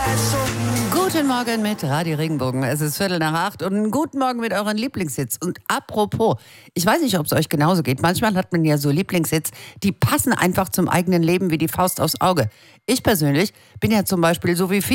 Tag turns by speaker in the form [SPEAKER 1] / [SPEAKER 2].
[SPEAKER 1] Guten Morgen mit Radio Regenbogen. Es ist 7:45 und einen guten Morgen mit euren Lieblingshits. Und apropos, ich weiß nicht, ob es euch genauso geht. Manchmal hat man ja so Lieblingshits, die passen einfach zum eigenen Leben wie die Faust aufs Auge. Ich persönlich bin ja zum Beispiel so wie viele